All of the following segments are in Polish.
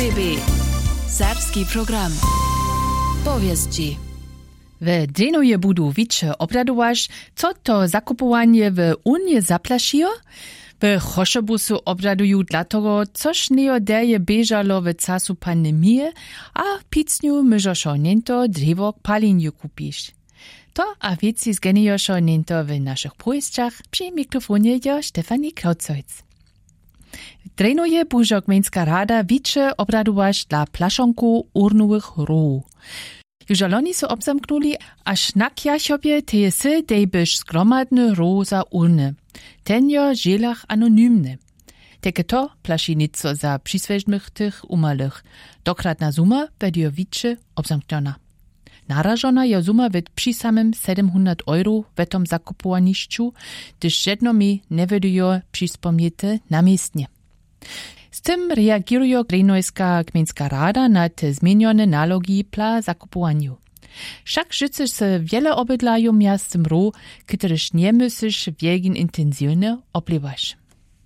SRB. Serbski program. Powieści. W Drenuje budu wicze obradować, co to zakupowanie w Unii zaplašiło? W Chošobusu obradują dlatego, což neodeje biežalo w czasu pandemii, a picniu myžošo nento drewo k paleniu kupisz. To a wieci zgenioszo nento w naszych powieściach przy mikrofonie jo Stefanie Krautzeutz. Drenuje bužo gmejnska rada wicze obradować dla plaszonku urnowych row. Jużaloni su obzamknuli, aż nakjachobie tejesy dejbysz zgromadny row za urny. Tenjo żelach anonimny. Teke to plaszinico za przysweżnych tych umalych. Dokratna suma będzie wicze obzamkniona. Narażona je suma wird przy samym 700 euro w tom zakupowaniszczu, gdyż jednomi nie wydają przyspomniete namiestnie. Z tym reagiruje Drenojska gmejnska rada na te zmienione nalogi pla zakupowaniu. Však życy se wiele obydlają miastem row, któryż nie musisz wiegin intensywnie obliwasz.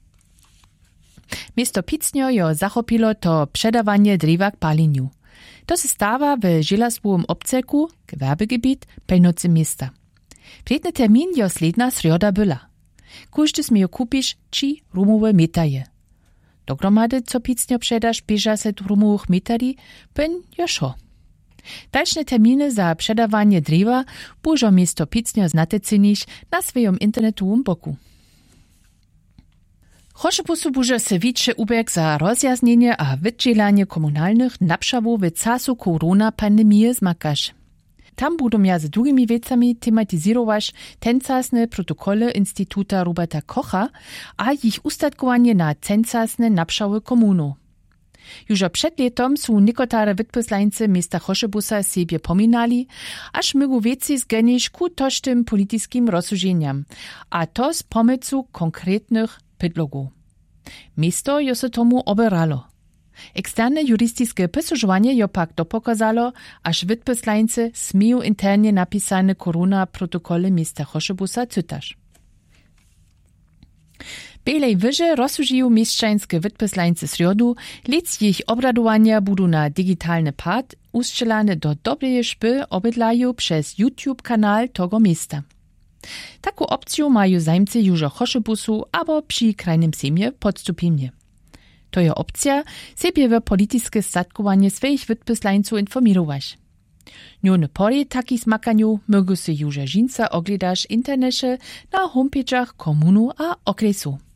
Miesto picnio jo zachopilo to przedawanie drewa k paleniu. To se stawa w želazbowym obceku, gewerbegebiet, pelnocy miasta. Prietny termin jo sledna srjoda byla. Każdy smie kupisz 3 rumowe metaje. Dogromady, co picnio przedasz 50 rumowych metali, ben joszo. Dalsze terminy za przedawanie drewa bużo miesto picnio znatecynisz na swoim internetowym boku. Chošobusu bužo se wicze ubieg za rozjasnienie a wydźelanie komunalnych napszawów w czasu korona-pandemii zmakasz. Tam budu między drugimi wiecami tematizować tencasne protokole Instytuta Roberta Kocha a ich ustatkowanie na tencasne napszawy komunu. Już przed letom su niekotare wytpyslańcy miasta Chošobusa siebie pominali, aż mygu wieci zgenisz ku tożtym politiskim rozsądzeniam, a to z pomocą konkretnych predlogów. Miasto jo se tomu oberalo. Eksterne juristiske posłużowanie jo pak dopokazalo, aż wytpyslańcy smieją internie napisane korona protokole miasta Chošobusa cytasz. Belej wyże rozsądziją mieszczańskie wytpyslańcy srjodu, lic ich obradowania budu na digitalny pad ustrzelane do dobrej szpy obydlają przez YouTube kanal tego miasta. Taką opcję mają zajmcy już Chošobusu albo przy krajnym sejmie podstupimnie. To je opcja, siebie w polityczne statkowanie swoich wytpyslańców informować. Nione pori takich smakaniu mogą się już żinca oglądać internecie na homepage'ach komunu a okresu.